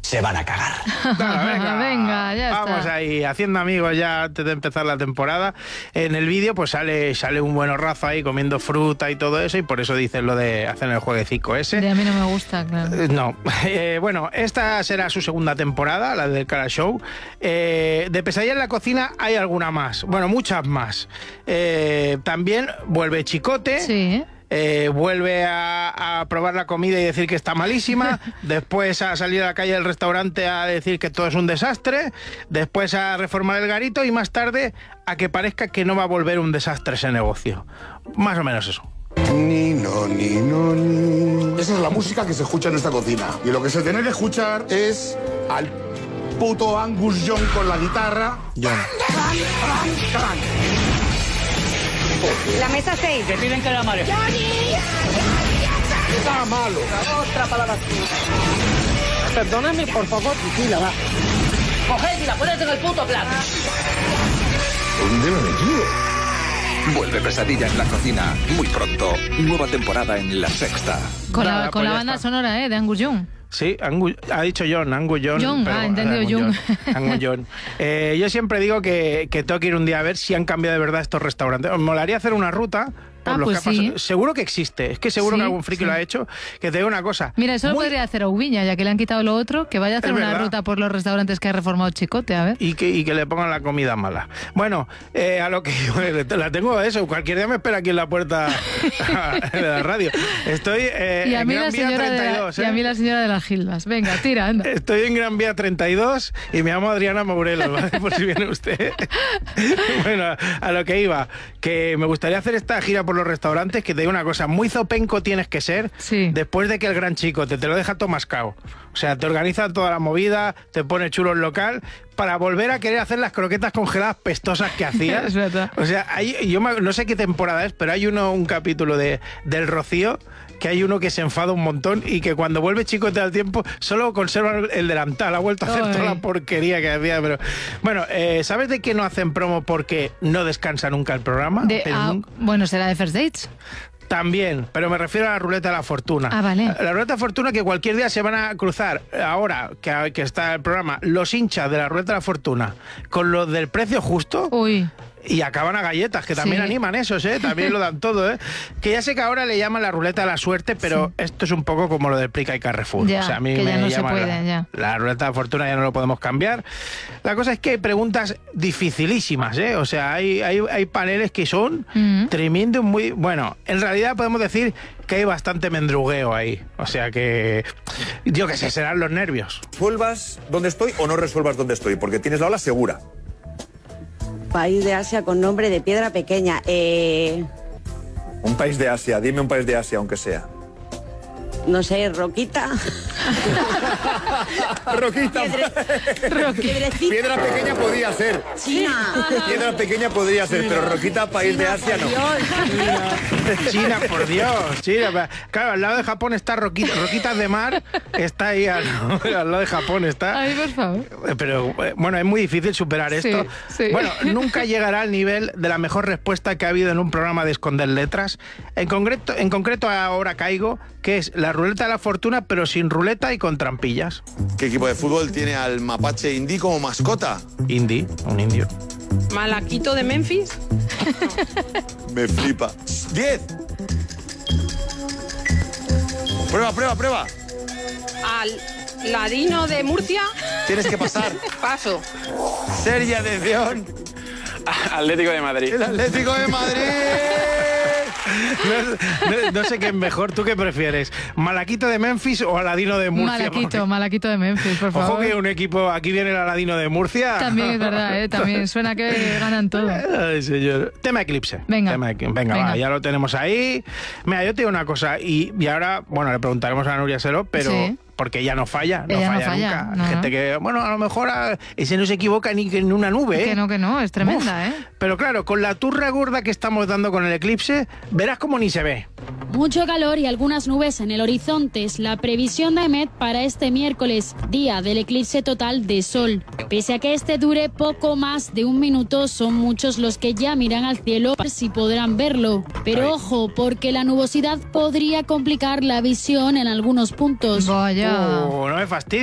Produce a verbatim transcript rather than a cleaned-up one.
se van a cagar. Claro, venga, venga, ya vamos está. ahí, haciendo amigos ya antes de empezar la temporada. En el vídeo pues sale, sale un buen razo ahí comiendo fruta y todo eso, y por eso dicen lo de hacer el jueguecico ese. De a mí no me gusta, claro. Eh, No, eh, bueno, esta será su segunda temporada, la del Cara Show. Eh, de Pesadilla en la cocina hay alguna más, bueno, muchas más. Eh, también vuelve Chicote. Sí. Eh, vuelve a, a probar la comida y decir que está malísima, después a salir a la calle del restaurante a decir que todo es un desastre, después a reformar el garito y más tarde a que parezca que no va a volver un desastre ese negocio. Más o menos eso. Ni no, ni no, ni. Esa es la música que se escucha en esta cocina. Y lo que se tiene que escuchar es al puto Angus Young con la guitarra. John. La mesa seis. Que piden que la mare. Está malo. Otra palabra. Perdóname, por favor, Priscila, va. Coged y la pones en el puto plato. ¿Dónde me he metido? Vuelve Pesadilla en la cocina, muy pronto. Nueva temporada en La Sexta. Con Nada, la, con pues la ya banda está. sonora, ¿eh? De Angus Young. Sí, Angu, ha dicho John, Angus John. John, pero- ah, entendido, Angus John. Angus John. Eh, yo siempre digo que, que tengo que ir un día a ver si han cambiado de verdad estos restaurantes. Me molaría hacer una ruta. Por Ah, los pues que ha pasado. sí. Seguro que existe. Es que seguro Sí, que algún friki sí. lo ha hecho. Que te digo una cosa. Mira, eso lo Muy- podría hacer Oubiña, ya que le han quitado lo otro, que vaya a hacer Es una verdad. ruta por los restaurantes que ha reformado Chicote, a ver. Y que, y que le pongan la comida mala. Bueno, eh, a lo que la tengo eso. Cualquier día me espera aquí en la puerta de la radio. Estoy eh, Y a, en mí Gran la Vía señora de treinta y la, dos. y a ¿eh? mí la señora de las Gildas. Venga, tira, anda. Estoy en Gran Vía treinta y dos y me llamo Adriana Morelos, ¿vale? Por si viene usted. Bueno, a lo que iba, que me gustaría hacer esta gira por los restaurantes, que te digo una cosa, muy zopenco tienes que ser Sí. después de que el gran chico te, te lo deja todo mascao. O sea, te organiza toda la movida, te pone chulo el local, para volver a querer hacer las croquetas congeladas pestosas que hacías. Es verdad. O sea, hay, yo me- no sé qué temporada es, pero hay uno, un capítulo de del Rocío, que hay uno que se enfada un montón y que cuando vuelve Chicote al tiempo solo conserva el delantal, ha vuelto a hacer Ay. toda la porquería que hacía. Pero bueno, eh, ¿sabes de qué no hacen promo porque no descansa nunca el programa? De- Pero ah, nunca- bueno, será de First Dates. También, pero me refiero a la ruleta de la fortuna. Ah, vale. La ruleta de la fortuna, que cualquier día se van a cruzar, ahora que, que está el programa, los hinchas de la ruleta de la fortuna con los del precio justo. Uy. Y acaban a galletas, que también Sí. animan esos, ¿eh? También lo dan todo, ¿eh? Que ya sé que ahora le llaman la ruleta de la suerte, pero esto es un poco como lo del Prica y Carrefour. Ya, o sea, a mí que me ya no se llaman puede, la, ya. la ruleta de la fortuna ya no lo podemos cambiar. La cosa es que hay preguntas dificilísimas, ¿eh? O sea, hay, hay, hay paneles que son Mm. tremendo, muy... Bueno, en realidad podemos decir que hay bastante mendrugueo ahí. O sea que... Yo qué sé, serán los nervios. ¿Resuelvas dónde estoy o no resuelvas dónde estoy? Porque tienes la ola segura. País de Asia con nombre de piedra pequeña. Eh, Un país de Asia, dime un país de Asia, aunque sea. no sé, Roquita. Roquita. Piedrecita. Piedra pequeña podría ser. China. Piedra pequeña podría ser, pero Roquita, país de Asia, no. China, por Dios, China. Claro, al lado de Japón está Roquita, Roquitas de Mar, está ahí al, al lado de Japón, está. Ay, por favor. Pero eh, bueno, es muy difícil superar Sí, esto. sí. Bueno, nunca llegará al nivel de la mejor respuesta que ha habido en un programa de esconder letras. En concreto, en concreto ahora caigo, que es la ruleta de la fortuna, pero sin ruleta y con trampillas. ¿Qué equipo de fútbol tiene al mapache indí como mascota? Indie, un indio. Malaquito de Memphis. Me flipa. ¡Diez! Prueba, prueba, prueba. Al Ladino de Murcia. Tienes que pasar. Paso. Seria atención. Atlético de Madrid. El Atlético de Madrid. No, no- no sé qué es mejor, ¿tú qué prefieres? ¿Malaquito de Memphis o Aladino de Murcia? Malaquito, Malaquito de Memphis, por favor. Ojo que un equipo, aquí viene el Aladino de Murcia. También es verdad, ¿eh? También suena que ganan todo. Ay, señor. Tema Eclipse. Venga. Tema Eclipse. Venga, Venga. va, ya lo tenemos ahí. Mira, yo te digo una cosa, y, y ahora, bueno, le preguntaremos a Nuria Seró, pero... Sí. Porque ella no falla, no Ella no falla, falla, nunca. no, Hay gente no. que, bueno, a lo mejor ah, ese no se equivoca ni que en una nube, ¿eh? Que no, que no, es tremenda, Uf. ¿eh? Pero claro, con la turra gorda que estamos dando con el eclipse, verás como ni se ve. Mucho calor y algunas nubes en el horizonte es la previsión de EMET para este miércoles, día del eclipse total de sol. Pese a que este dure poco más de un minuto, son muchos los que ya miran al cielo para ver si podrán verlo. Pero ojo, porque la nubosidad podría complicar la visión en algunos puntos. Vaya. Oh, no me fastidies.